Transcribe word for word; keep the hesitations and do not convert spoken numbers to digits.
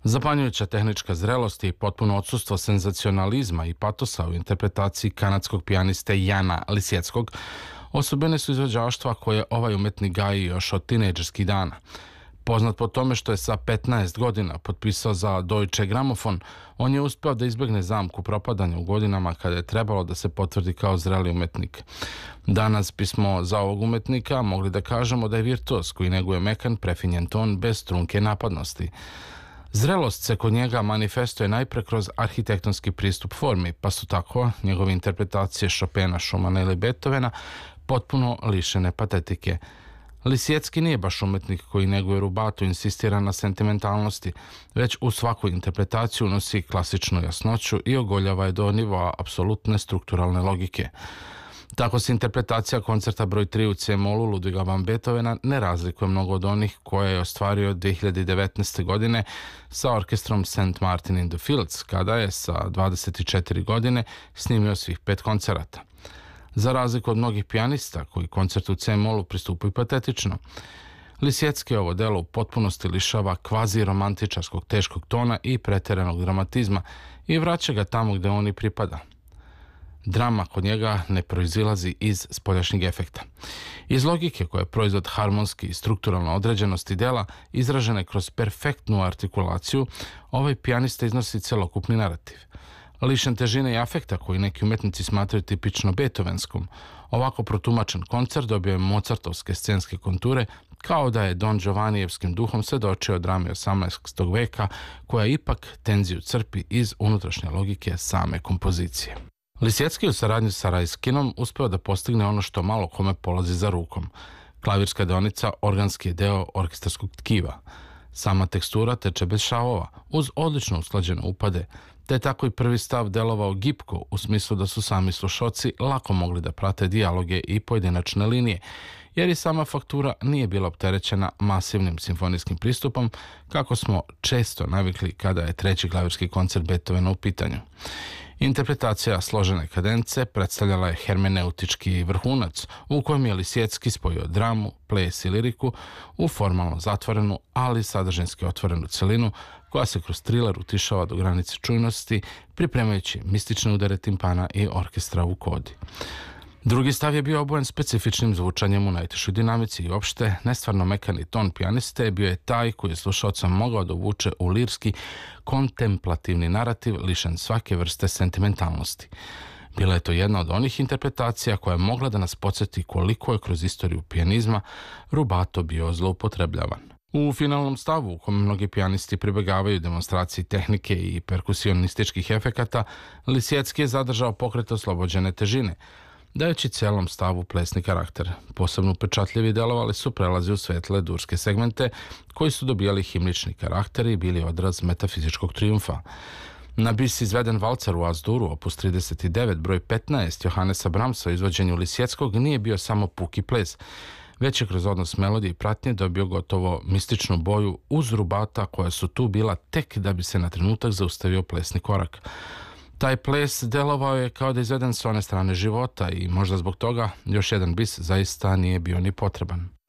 Zapanjujuća tehnička zrelost i potpuno odsustvo senzacionalizma i patosa u interpretaciji kanadskog pijaniste Jana Lisjeckog osobine su izvođaštva koje ovaj umetnik gaji još od tinejdžerskih dana. Poznat po tome što je sa petnaest godina potpisao za Deutsche Grammophon, on je uspeo da izbegne zamku propadanja u godinama kada je trebalo da se potvrdi kao zreli umetnik. Danas bismo za ovog umetnika mogli da kažemo da je virtuos koji neguje mekan, prefinjen ton bez trunke napadnosti. Zrelost se kod njega manifestuje najpre kroz arhitektonski pristup formi, pa su tako njegove interpretacije Chopina, Schumana ili Beethovena potpuno lišene patetike. Lisjecki nije baš umetnik koji neguje rubatu, insistira na sentimentalnosti, već u svaku interpretaciju nosi klasičnu jasnoću i ogoljava je do nivoa apsolutne strukturalne logike. Tako se interpretacija koncerta broj tri u C-molu Ludwiga van Beethovena ne razlikuje mnogo od onih koje je ostvario dve hiljade devetnaeste. godine sa orkestrom Saint Martin in the Fields, kada je sa dvadeset četiri godine snimio svih pet koncerata. Za razliku od mnogih pijanista koji koncertu u C-molu pristupaju patetično, Lisjecki ovo delo u potpunosti lišava kvazi-romantičarskog teškog tona i preteranog dramatizma i vraća ga tamo gde on i pripada. Drama kod njega ne proizilazi iz spoljašnjeg efekta. Iz logike koja je proizvod harmonski i strukturalne određenosti dela, izražene kroz perfektnu artikulaciju, ovaj pijanista iznosi celokupni narativ. Lišen težine i afekta koji neki umetnici smatraju tipično beethovenskom, ovako protumačen koncert dobio je mozartovske scenske konture, kao da je Don Giovannijevskim duhom svedočio drame osamnaestog veka, koja ipak tenziju crpi iz unutrašnje logike same kompozicije. Lisjecki u saradnji sa Rajskinom uspeo da postigne ono što malo kome polazi za rukom. Klavirska deonica organski je deo orkestarskog tkiva. Sama tekstura teče bez šavova, uz odlično usklađene upade, te tako i prvi stav delovao gipko u smislu da su sami slušoci lako mogli da prate dijaloge i pojedinačne linije, jer i sama faktura nije bila opterećena masivnim simfonijskim pristupom, kako smo često navikli kada je treći klavirski koncert Beethovena u pitanju. Interpretacija složene kadence predstavljala je hermeneutički vrhunac u kojem je Lisjecki spojio dramu, ples i liriku u formalno zatvorenu, ali sadržinski otvorenu celinu koja se kroz triler utišava do granice čujnosti, pripremajući mistične udare timpana i orkestra u kodi. Drugi stav je bio obojen specifičnim zvučanjem u najtežoj dinamici i opšte nestvarno mekani ton pijaniste bio je taj koji je slušaoca mogao da uvuče u lirski, kontemplativni narativ lišen svake vrste sentimentalnosti. Bila je to jedna od onih interpretacija koja je mogla da nas podsjeti koliko je kroz istoriju pijanizma rubato bio zloupotrebljavan. U finalnom stavu, u kome mnogi pijanisti pribegavaju demonstraciji tehnike i perkusionističkih efekata, Lisjecki je zadržao pokret oslobođene težine, dajući celom stavu plesni karakter. Posebno upečatljivi delovali su prelazi u svetle durske segmente, koji su dobijali himnični karakter i bili odraz metafizičkog trijumfa. Na bis izveden valcer u As-Duru, opus trideset devet, broj petnaest, Johannesa Brahmsa u izvođenju Lisjeckog nije bio samo puki ples, već je kroz odnos melodije i pratnje dobio gotovo mističnu boju uz rubata koja su tu bila tek da bi se na trenutak zaustavio plesni korak. Taj ples delovao je kao da je izveden s one strane života i možda zbog toga još jedan bis zaista nije bio ni potreban.